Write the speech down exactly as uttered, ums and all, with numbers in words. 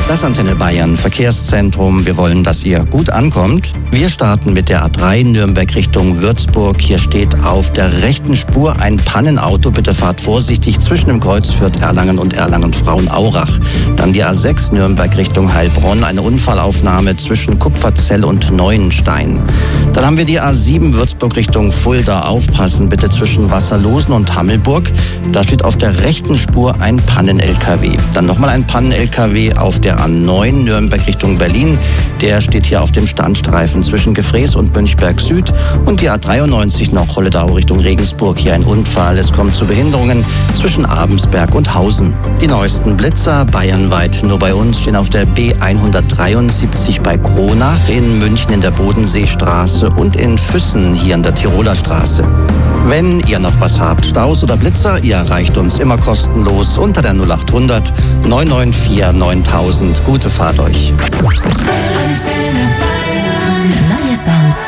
Das Antenne Bayern Verkehrszentrum. Wir wollen, dass ihr gut ankommt. Wir starten mit der A drei Nürnberg Richtung Würzburg. Hier steht auf der rechten Spur ein Pannenauto. Bitte fahrt vorsichtig zwischen dem Kreuz Fürth-Erlangen und Erlangen-Frauenaurach. Dann die A sechs Nürnberg Richtung Heilbronn. Eine Unfallaufnahme zwischen Kupferzell und Neuenstein. Dann haben wir die A sieben Würzburg Richtung Fulda. Aufpassen bitte zwischen Wasserlosen und Hammelburg. Da steht auf der rechten Spur ein Pannen-L K W. Dann nochmal ein Pannen-L K W auf der A neun Nürnberg Richtung Berlin. Der steht hier auf dem Standstreifen zwischen Gefrees und Münchberg Süd. Und die A dreiundneunzig noch Holledau Richtung Regensburg. Hier ein Unfall. Es kommt zu Behinderungen zwischen Abensberg und Hausen. Die neuesten Blitzer bayernweit nur bei uns stehen auf der B hundertdreiundsiebzig bei Kronach, in München in der Bodenseestraße und in Füssen hier an der Tiroler Straße. Wenn ihr noch was habt, Staus oder Blitzer, ihr erreicht uns immer kostenlos unter der null acht hundert neun neun vier neuntausend. Gute Fahrt euch. Antenne